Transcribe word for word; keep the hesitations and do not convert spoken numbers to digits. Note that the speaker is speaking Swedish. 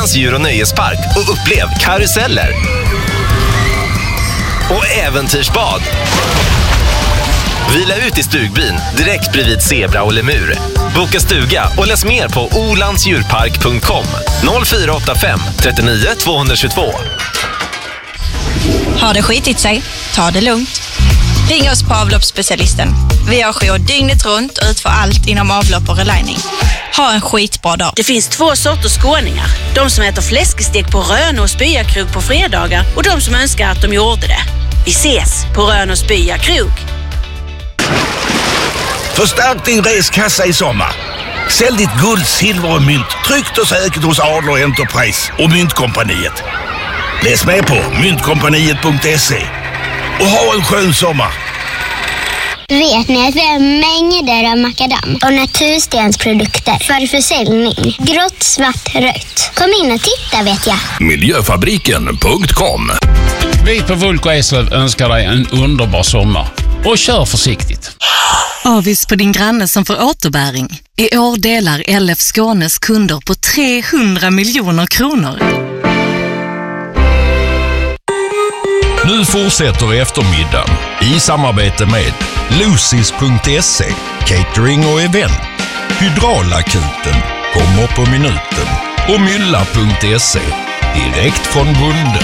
Olands djur- och nöjespark och upplev karuseller och äventyrsbad. Vila ut i stugbyn direkt bredvid zebra och lemur. Boka stuga och läs mer på olandsdjurpark punkt com noll fyra åtta fem trettionio tvåhundratjugotvå. Har det skitit sig? Ta det lugnt. Ring oss på avloppsspecialisten. Vi har jour dygnet runt och utför allt inom avlopp och relining. Ha en skitbra dag. Det finns två sorters skåningar. De som äter fläskestek på Rönne och Spyakrog på fredagar och de som önskar att de gjorde det. Vi ses på Rönne och Spyakrog. Förstärk din reskassa i sommar. Sälj ditt guld, silver och mynt tryggt och säkert hos Adler Enterprise och Myntkompaniet. Läs med på myntkompaniet punkt se och ha en skön sommar. Vet ni att vi har mängder av makadam och naturstensprodukter för försäljning? Grått, svart, rött. Kom in och titta, vet jag. Miljöfabriken punkt com. Vi på Vulko Eslöv önskar dig en underbar sommar. Och kör försiktigt. Avis på din granne som får återbäring. I år delar L F Skånes kunder på trehundra miljoner kronor. Nu fortsätter eftermiddagen i samarbete med Lucis punkt se, catering och event. Hydraulakuten kommer på minuten och Mylla punkt se, direkt från bonden.